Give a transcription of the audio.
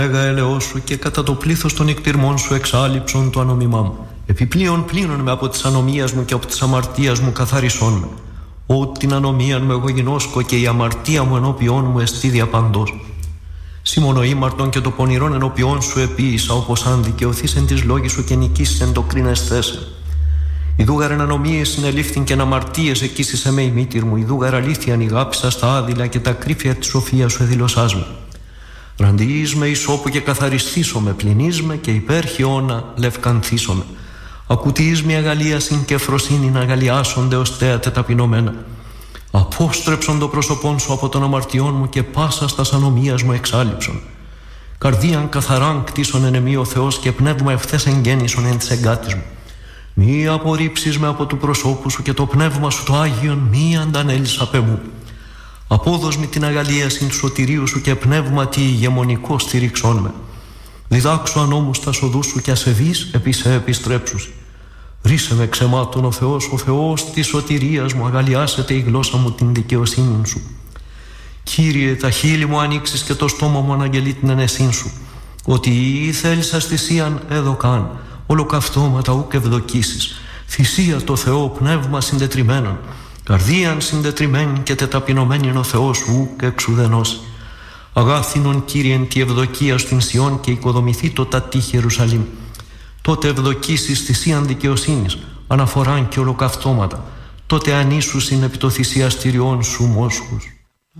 Ελεός σου και κατά το πλήθος των εκτιρμών σου εξάλειψον το ανομιμά μου. Επιπλέον πλύνον με από της ανομίας μου και από της αμαρτίας μου καθαρισόν με. Ό την ανομίαν μου εγώ γινώσκω και η αμαρτία μου ενώπιόν μου εστί διαπαντός. Σίμωνο ήμαρτον και το πονηρόν ενώπιόν σου επίησα, όπως αν δικαιωθείς εν της λόγης σου και νικήσεις εν το κρίνεσθέσαι. Ιδούγαρ εν ανομίες συνελήφθην και εν αμαρτίες εκείσισε με η μήτηρ μου. Ιδούγαρ αλήθειαν ηγάπησα στα άδειλα και τα κρύφια της σοφίας σου εδηλωσάς με. Ραντιείς με ισόπου και καθαριστήσομαι, πλυνείς με και υπέρχιόνα λευκανθήσομαι. Ακουτείς με αγαλίασιν και φροσύνην αγαλιάσονται ως θέατε ταπεινωμένα. Απόστρεψον το πρόσωπόν σου από των αμαρτιών μου και πάσα στας ανομίας μου εξάλειψον. Καρδίαν καθαράν κτίσον εν εμεί ο Θεός και πνεύμα ευθές εγγέννησον εν της εγκάτης μου. Μη απορρίψεις με από του προσώπου σου και το πνεύμα σου το Άγιον μη αντανέλεις απ' εμού. Απόδος με την αγαλίασιν του σωτηρίου σου και πνεύμα τι ηγεμονικό στηρίξον με. Διδάξου ανώμους τα οδούς σου και ασεβείς επί σε επιστρέψους. Ρίσε με ξεμάτων ο Θεός της σωτηρίας μου, αγαλιάσετε η γλώσσα μου την δικαιοσύνη σου. Κύριε, τα χείλη μου ανοίξεις και το στόμα μου αναγγελεί την ενεσύν σου. Ότι ή θέλησας θυσίαν έδωκαν, ολοκαυτώματα ούκ ευδοκίσεις. Θυσία το Θεό πνεύμα συντετριμένον. Καρδίαν συντετριμένη και τεταπεινωμένη ο Θεός σου ούκ εξουδενώσει. Αγάθινον Κύριεν τη ευδοκία στην Σιών και οικοδομηθεί το τατή Ιερουσαλήμ. Τότε ευδοκίσεις θυσίαν δικαιοσύνης, αναφοράν και ολοκαυτώματα. Τότε ανήσουσιν επί το θυσιαστηριών σου μόσχους.